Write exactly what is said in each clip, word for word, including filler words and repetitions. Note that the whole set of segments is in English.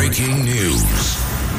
Breaking news.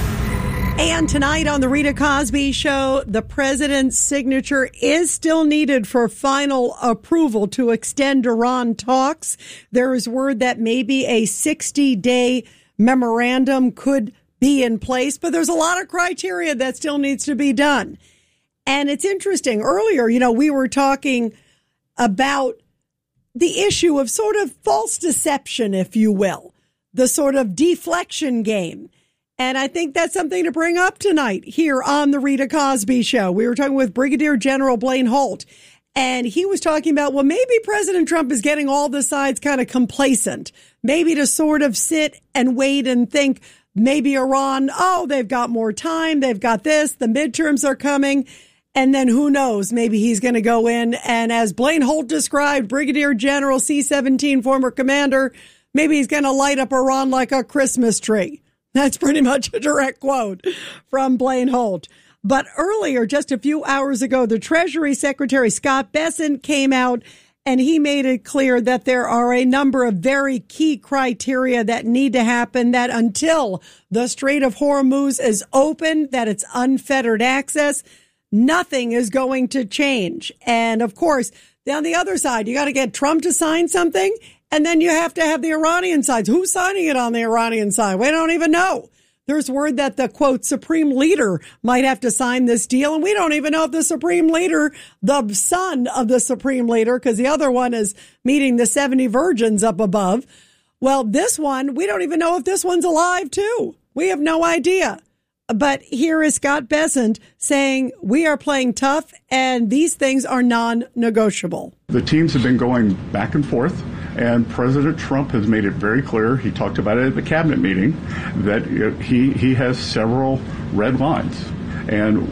And tonight on the Rita Cosby Show, the president's signature is still needed for final approval to extend Iran talks. There is word that maybe a sixty-day memorandum could be in place, but there's a lot of criteria that still needs to be done. And it's interesting. Earlier, you know, we were talking about the issue of sort of false deception, if you will, the sort of deflection game. And I think that's something to bring up tonight here on the Rita Cosby Show. We were talking with Brigadier General Blaine Holt, and he was talking about, well, maybe President Trump is getting all the sides kind of complacent, maybe to sort of sit and wait and think maybe Iran, oh, they've got more time, they've got this, the midterms are coming. And then who knows, maybe he's going to go in. And as Blaine Holt described, Brigadier General C seventeen, former commander, maybe he's going to light up Iran like a Christmas tree. That's pretty much a direct quote from Blaine Holt. But earlier, just a few hours ago, the Treasury Secretary Scott Bessent came out and he made it clear that there are a number of very key criteria that need to happen, that until the Strait of Hormuz is open, that it's unfettered access, nothing is going to change. And of course, on the other side, you got to get Trump to sign something. And then you have to have the Iranian side. Who's signing it on the Iranian side? We don't even know. There's word that the, quote, supreme leader might have to sign this deal. And we don't even know if the supreme leader, the son of the supreme leader, because the other one is meeting the seventy virgins up above. Well, this one, we don't even know if this one's alive, too. We have no idea. But here is Scott Bessent saying we are playing tough and these things are non-negotiable. The teams have been going back and forth. And President Trump has made it very clear, he talked about it at the cabinet meeting, that he, he has several red lines. And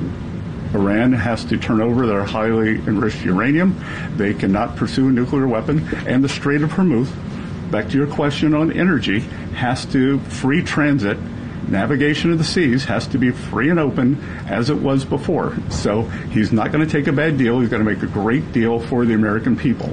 Iran has to turn over their highly enriched uranium. They cannot pursue a nuclear weapon. And the Strait of Hormuz, back to your question on energy, has to free transit. Navigation of the seas has to be free and open as it was before. So he's not going to take a bad deal. He's going to make a great deal for the American people.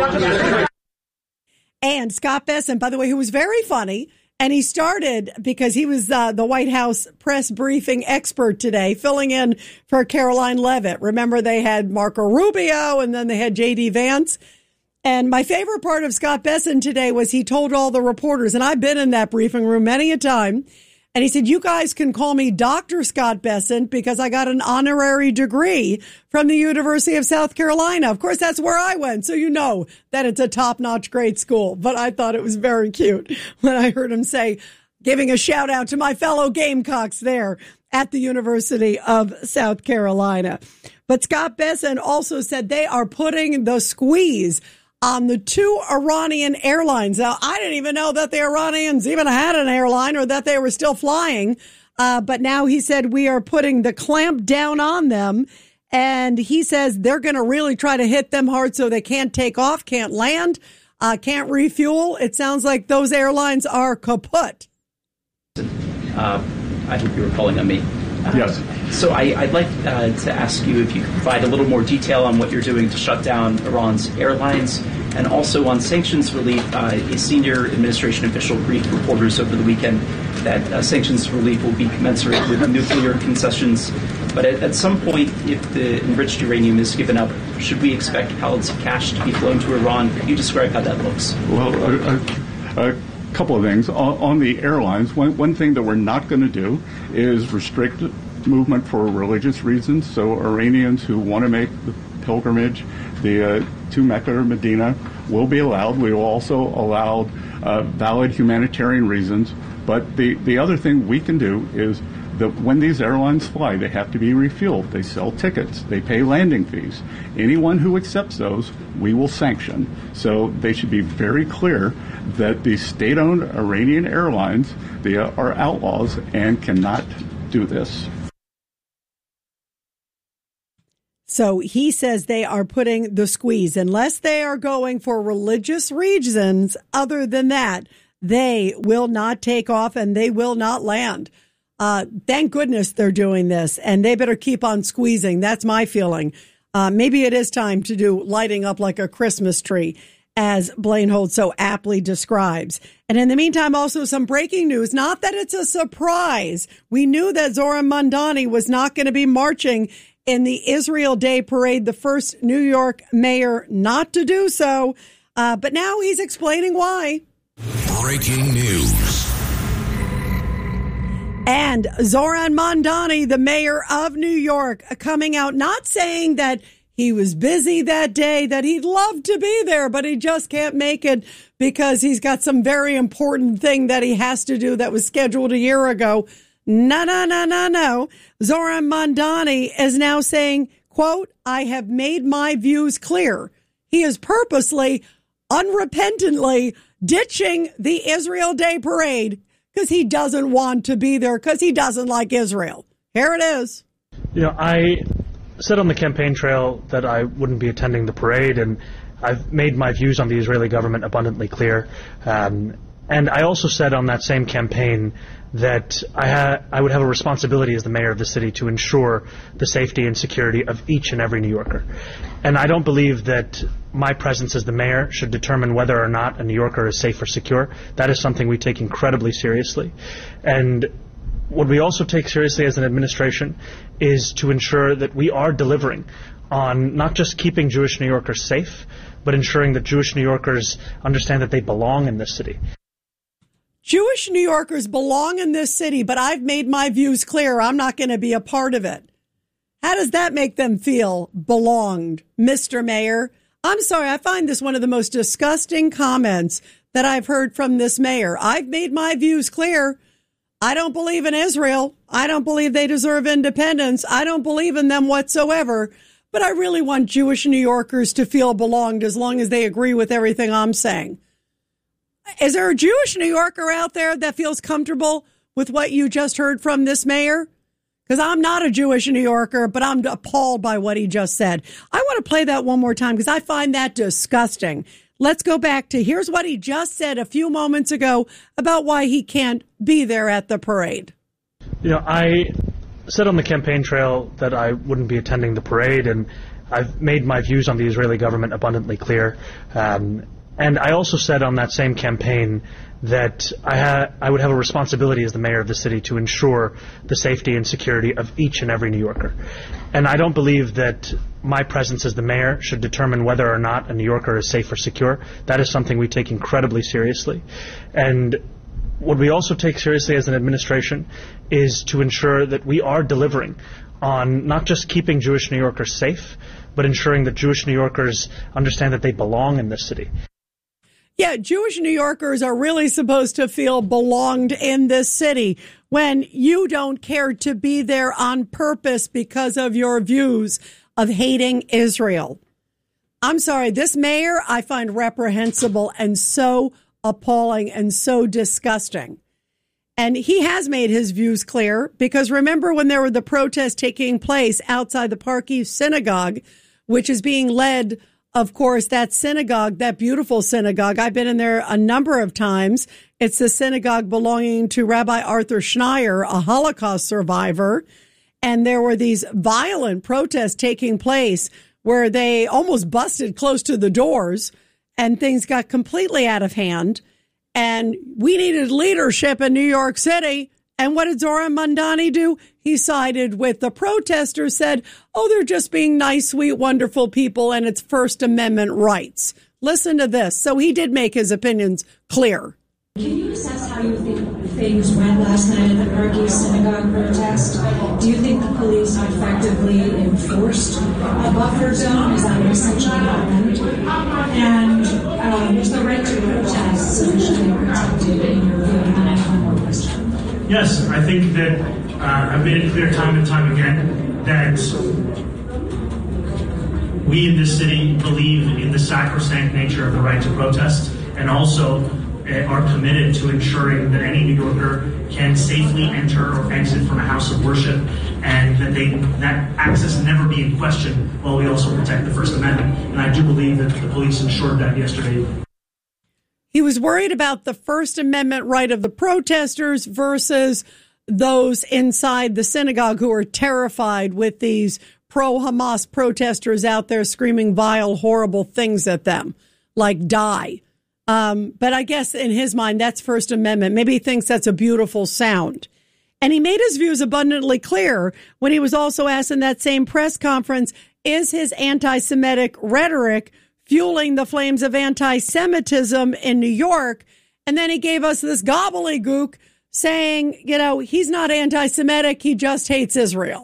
And Scott Bessent, by the way, who was very funny, and he started because he was uh, the White House press briefing expert today, filling in for Caroline Leavitt. Remember, they had Marco Rubio, and then they had J D Vance. And my favorite part of Scott Bessent today was he told all the reporters, and I've been in that briefing room many a time, and he said, you guys can call me Doctor Scott Bessent because I got an honorary degree from the University of South Carolina. Of course, that's where I went. So you know that it's a top-notch great school. But I thought it was very cute when I heard him say, giving a shout out to my fellow Gamecocks there at the University of South Carolina. But Scott Bessent also said they are putting the squeeze on the two Iranian airlines. Now, I didn't even know that the Iranians even had an airline or that they were still flying. Uh, but now he said we are putting the clamp down on them. And he says they're going to really try to hit them hard so they can't take off, can't land, uh, can't refuel. It sounds like those airlines are kaput. Uh, I hope you were calling on me. Uh, yes. So I, I'd like uh, to ask you if you could provide a little more detail on what you're doing to shut down Iran's airlines, and also on sanctions relief. Uh, a senior administration official briefed reporters over the weekend that uh, sanctions relief will be commensurate with nuclear concessions. But at, at some point, if the enriched uranium is given up, should we expect pallets of cash to be flown to Iran? Could you describe how that looks? Well, uh, uh, a couple of things. On, on the airlines, one, one thing that we're not going to do is restrict movement for religious reasons. So Iranians who want to make the pilgrimage the uh, to Mecca or Medina will be allowed. We will also allow uh, valid humanitarian reasons. But the, the other thing we can do is that when these airlines fly, they have to be refueled. They sell tickets. They pay landing fees. Anyone who accepts those, we will sanction. So they should be very clear that the state-owned Iranian airlines, they are outlaws and cannot do this. So he says they are putting the squeeze. Unless they are going for religious reasons, other than that, they will not take off and they will not land. Uh, thank goodness they're doing this, and they better keep on squeezing. That's my feeling. Uh, maybe it is time to do lighting up like a Christmas tree. as Blaine Holt so aptly describes. And in the meantime, also some breaking news. Not that it's a surprise. We knew that Zohran Mamdani was not going to be marching in the Israel Day Parade, the first New York mayor not to do so. Uh, but now he's explaining why. Breaking news. And Zohran Mamdani, the mayor of New York, coming out not saying that he was busy that day, that he'd love to be there, but he just can't make it because he's got some very important thing that he has to do that was scheduled a year ago. No, no, no, no, no. Zohran Mamdani is now saying, quote, I have made my views clear. He is purposely, unrepentantly ditching the Israel Day Parade because he doesn't want to be there, because he doesn't like Israel. Here it is. You know, I said on the campaign trail that I wouldn't be attending the parade, and I've made my views on the Israeli government abundantly clear. Um, and I also said on that same campaign that I, ha- I would have a responsibility as the mayor of the city to ensure the safety and security of each and every New Yorker. And I don't believe that my presence as the mayor should determine whether or not a New Yorker is safe or secure. That is something we take incredibly seriously. And what we also take seriously as an administration is to ensure that we are delivering on not just keeping Jewish New Yorkers safe, but ensuring that Jewish New Yorkers understand that they belong in this city. Jewish New Yorkers belong in this city, but I've made my views clear. I'm not going to be a part of it. How does that make them feel belonged, Mister Mayor? I'm sorry, I find this one of the most disgusting comments that I've heard from this mayor. I've made my views clear. I don't believe in Israel. I don't believe they deserve independence. I don't believe in them whatsoever. But I really want Jewish New Yorkers to feel belonged as long as they agree with everything I'm saying. Is there a Jewish New Yorker out there that feels comfortable with what you just heard from this mayor? Because I'm not a Jewish New Yorker, but I'm appalled by what he just said. I want to play that one more time because I find that disgusting. Let's go back to here's what he just said a few moments ago about why he can't be there at the parade. You know, I said on the campaign trail that I wouldn't be attending the parade, and I've made my views on the Israeli government abundantly clear. Um, and I also said on that same campaign that I, ha- I would have a responsibility as the mayor of the city to ensure the safety and security of each and every New Yorker. And I don't believe that my presence as the mayor should determine whether or not a New Yorker is safe or secure. That is something we take incredibly seriously. And what we also take seriously as an administration is to ensure that we are delivering on not just keeping Jewish New Yorkers safe, but ensuring that Jewish New Yorkers understand that they belong in this city. Yeah, Jewish New Yorkers are really supposed to feel belonged in this city when you don't care to be there on purpose because of your views of hating Israel. I'm sorry, this mayor I find reprehensible and so appalling and so disgusting. And he has made his views clear because remember when there were the protests taking place outside the Park East Synagogue, which is being led, of course, that synagogue, that beautiful synagogue. I've been in there a number of times. It's the synagogue belonging to Rabbi Arthur Schneier, a Holocaust survivor. And there were these violent protests taking place where they almost busted close to the doors and things got completely out of hand. And we needed leadership in New York City. And what did Zohran Mamdani do? He sided with the protesters, said, oh, they're just being nice, sweet, wonderful people, and it's First Amendment rights. Listen to this. So he did make his opinions clear. Can you assess how you think things went last night at the Park East Synagogue protest? Do you think the police effectively enforced a buffer zone? Is that what essentially happened? And um, is the right to protest sufficiently protected in your view? And then I have one more question. Yes, I think that uh, I've made it clear time and time again that we in this city believe in the sacrosanct nature of the right to protest, and also are committed to ensuring that any New Yorker can safely enter or exit from a house of worship, and that they that access never be in question, while we also protect the First Amendment. And I do believe that the police ensured that yesterday. He was worried about the First Amendment right of the protesters versus those inside the synagogue who are terrified with these pro-Hamas protesters out there screaming vile, horrible things at them. like die. Um, but I guess in his mind, that's First Amendment. Maybe he thinks that's a beautiful sound. And he made his views abundantly clear when he was also asked in that same press conference, is his anti-Semitic rhetoric fueling the flames of anti-Semitism in New York? And then he gave us this gobbledygook saying, you know, he's not anti-Semitic, he just hates Israel.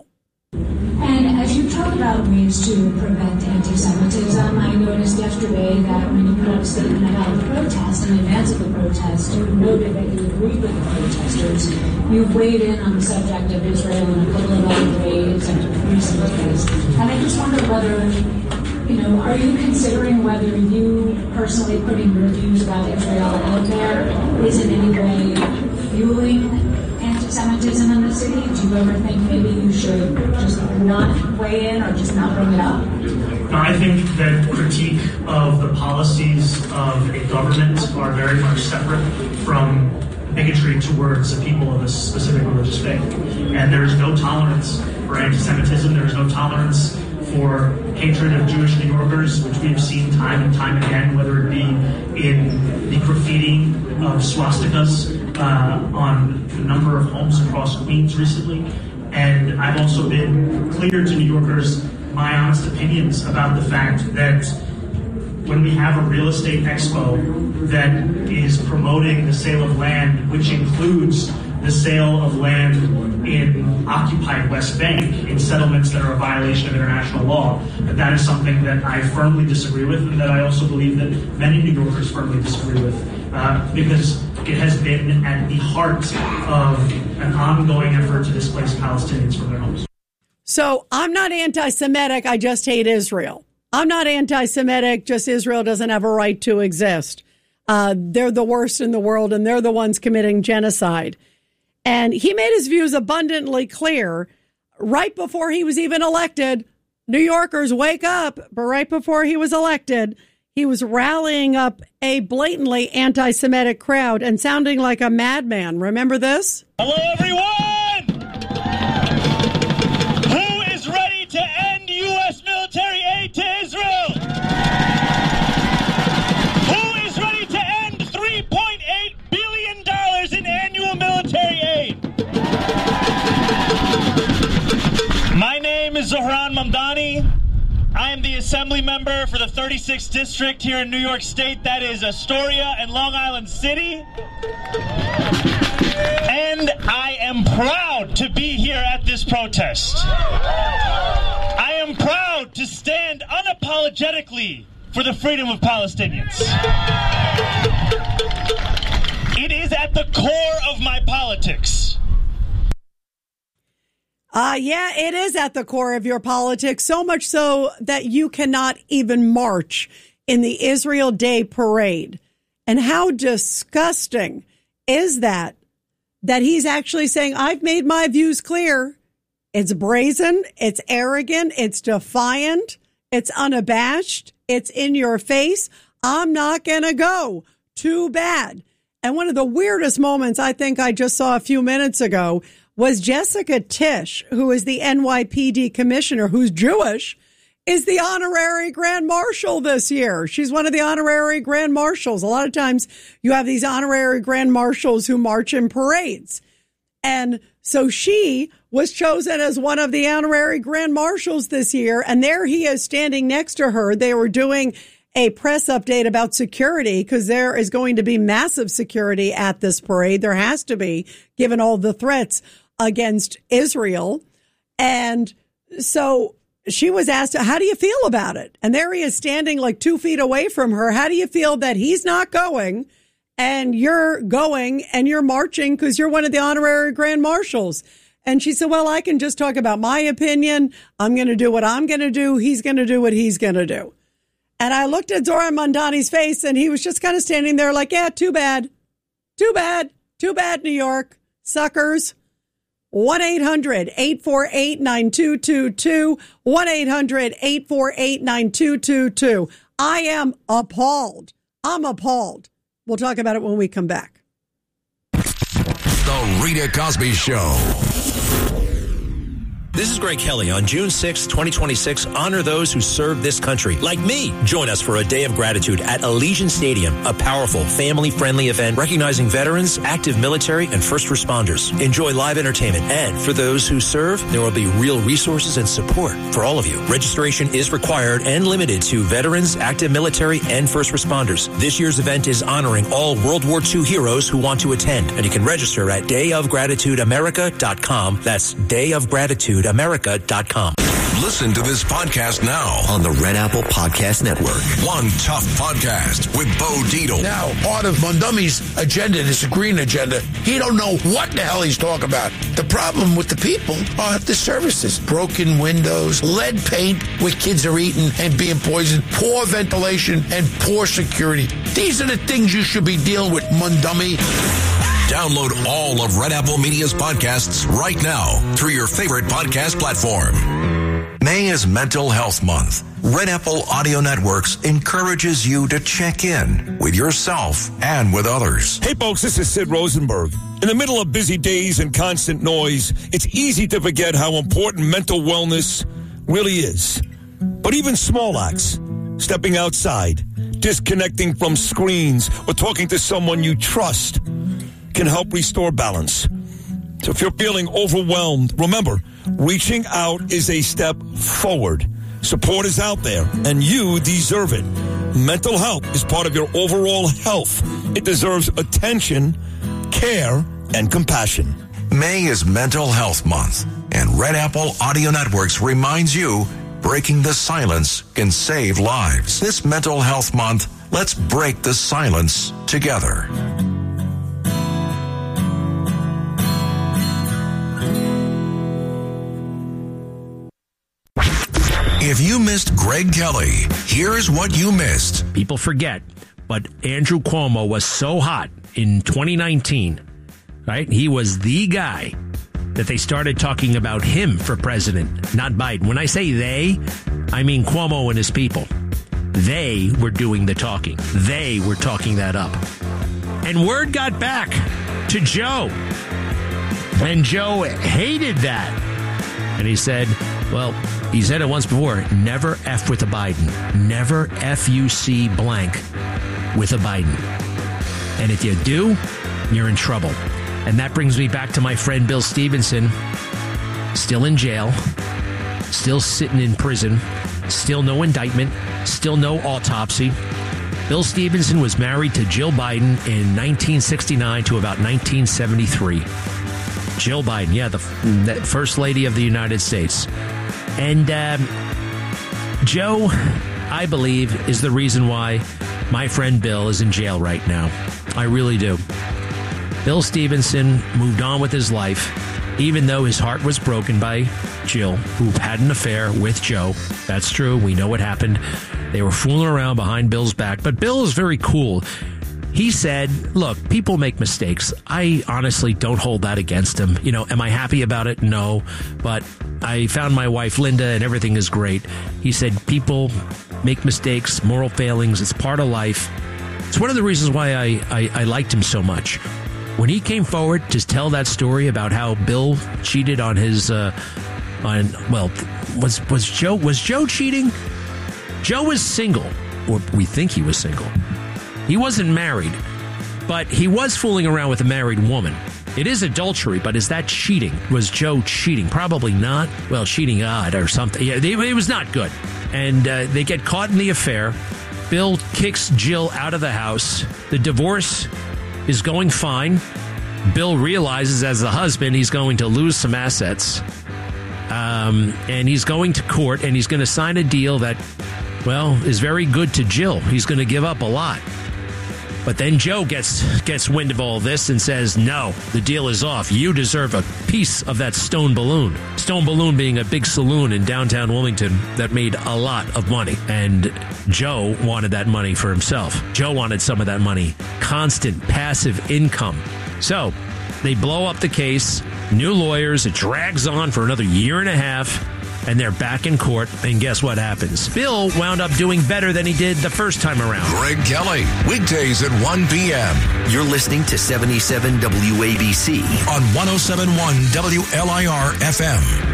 And as you talk about ways to prevent anti-Semitism, I noticed yesterday that when you put out a statement about the protest, in advance of the protest, you noted that you agreed with the protesters. You've weighed in on the subject of Israel in a couple of other ways and recent days. And I just wonder whether, you know, are you considering whether you personally putting your views about Israel out there is in any way fueling anti-Semitism in the city? Do you ever think maybe you should just not weigh in or just not bring it up? No, I think that critique of the policies of a government are very much separate from bigotry towards the people of a specific religious faith. And there is no tolerance for anti-Semitism. There is no tolerance for hatred of Jewish New Yorkers, which we've seen time and time again, whether it be in the graffiti of swastikas uh, on a number of homes across Queens recently. And I've also been clear to New Yorkers my honest opinions about the fact that when we have a real estate expo that is promoting the sale of land, which includes the sale of land in occupied West Bank in settlements that are a violation of international law, that that is something that I firmly disagree with, and that I also believe that many New Yorkers firmly disagree with, uh, because it has been at the heart of an ongoing effort to displace Palestinians from their homes. So I'm not anti-Semitic, I just hate Israel. I'm not anti-Semitic, just Israel doesn't have a right to exist. Uh, they're the worst in the world, and they're the ones committing genocide. And he made his views abundantly clear right before he was even elected. New Yorkers, wake up. But right before he was elected, he was rallying up a blatantly anti-Semitic crowd and sounding like a madman. Remember this? Hello, everyone! Who is ready to end U S military aid to Israel? Who is ready to end three point eight billion dollars in annual military aid? My name is Zohran Mamdani. I am the assembly member for the thirty-sixth district here in New York State. That is Astoria and Long Island City. And I am proud to be here at this protest. I am proud to stand unapologetically for the freedom of Palestinians. It is at the core of my politics. Uh, yeah, it is at the core of your politics, so much so that you cannot even march in the Israel Day parade. And how disgusting is that, that he's actually saying, I've made my views clear. It's brazen, it's arrogant, it's defiant, it's unabashed, it's in your face. I'm not going to go. Too bad. And one of the weirdest moments I think I just saw a few minutes ago was Jessica Tisch, who is the N Y P D commissioner, who's Jewish, is the honorary grand marshal this year. She's one of the honorary grand marshals. A lot of times you have these honorary grand marshals who march in parades. And so she was chosen as one of the honorary grand marshals this year. And there he is standing next to her. They were doing a press update about security because there is going to be massive security at this parade. There has to be, given all the threats against Israel. And so she was asked, how do you feel about it? And there he is standing like two feet away from her. How do you feel that he's not going and you're going and you're marching because you're one of the honorary grand marshals? And she said, well, I can just talk about my opinion. I'm going to do what I'm going to do. He's going to do what he's going to do. And I looked at Zohran Mamdani's face and he was just kind of standing there like, yeah, too bad. Too bad. Too bad, New York. Suckers. one eight hundred eight four eight nine two two two. one eight hundred eight four eight nine two two two. I am appalled. I'm appalled. We'll talk about it when we come back. The Rita Cosby Show. This is Greg Kelly. On June sixth, twenty twenty-six, honor those who serve this country, like me. Join us for a day of gratitude at Allegiant Stadium, a powerful, family-friendly event recognizing veterans, active military, and first responders. Enjoy live entertainment, and for those who serve, there will be real resources and support for all of you. Registration is required and limited to veterans, active military, and first responders. This year's event is honoring all World War Two heroes who want to attend, and you can register at day of gratitude america dot com. That's day of gratitude america dot com. Listen to this podcast now on the Red Apple Podcast Network. One Tough Podcast with Bo Dietl. Now, part of Mondomi's agenda, this green agenda, he don't know what the hell he's talking about. The problem with the people are the services. Broken windows, lead paint where kids are eating and being poisoned, poor ventilation, and poor security. These are the things you should be dealing with, Mondomi. Download all of Red Apple Media's podcasts right now through your favorite podcast platform. May is Mental Health Month. Red Apple Audio Networks encourages you to check in with yourself and with others. Hey folks, this is Sid Rosenberg. In the middle of busy days and constant noise, it's easy to forget how important mental wellness really is. But even small acts, stepping outside, disconnecting from screens, or talking to someone you trust can help restore balance. So if you're feeling overwhelmed, remember, reaching out is a step forward. Support is out there, and you deserve it. Mental health is part of your overall health. It deserves attention, care, and compassion. May is Mental Health Month, and Red Apple Audio Networks reminds you, breaking the silence can save lives. This Mental Health Month, let's break the silence together. If you missed Greg Kelly, here's what you missed. People forget, but Andrew Cuomo was so hot in twenty nineteen, right? He was the guy that they started talking about him for president, not Biden. When I say they, I mean Cuomo and his people. They were doing the talking. They were talking that up. And word got back to Joe. And Joe hated that. And he said, well, he said it once before, never F with a Biden. Never F U C blank with a Biden. And if you do, you're in trouble. And that brings me back to my friend Bill Stevenson, still in jail, still sitting in prison, still no indictment, still no autopsy. Bill Stevenson was married to Jill Biden in nineteen sixty-nine to about nineteen seventy-three. Jill Biden, yeah, the, the First Lady of the United States. And um, Joe, I believe, is the reason why my friend Bill is in jail right now. I really do. Bill Stevenson moved on with his life, even though his heart was broken by Jill, who had an affair with Joe. That's true. We know what happened. They were fooling around behind Bill's back. But Bill is very cool. He said, look, people make mistakes. I honestly don't hold that against him. You know, am I happy about it? No. But I found my wife, Linda, and everything is great. He said, people make mistakes, moral failings. It's part of life. It's one of the reasons why I, I, I liked him so much. When he came forward to tell that story about how Bill cheated on his, uh, on, well, was, was Joe, was Joe cheating? Joe was single, or we think he was single. He wasn't married, but he was fooling around with a married woman. It is adultery, but is that cheating? Was Joe cheating? Probably not. Well, cheating odd or something. Yeah, it was not good. And uh, they get caught in the affair. Bill kicks Jill out of the house. The divorce is going fine. Bill realizes as the husband he's going to lose some assets. Um, and he's going to court, and he's going to sign a deal that, well, is very good to Jill. He's going to give up a lot. But then Joe gets gets wind of all this and says, no, the deal is off. You deserve a piece of that Stone Balloon. Stone Balloon being a big saloon in downtown Wilmington that made a lot of money. And Joe wanted that money for himself. Joe wanted some of that money. Constant passive income. So they blow up the case. New lawyers. It drags on for another year and a half. And they're back in court, and guess what happens? Bill wound up doing better than he did the first time around. Greg Kelly, weekdays at one p.m. You're listening to seventy-seven W A B C on one oh seven point one W L I R F M.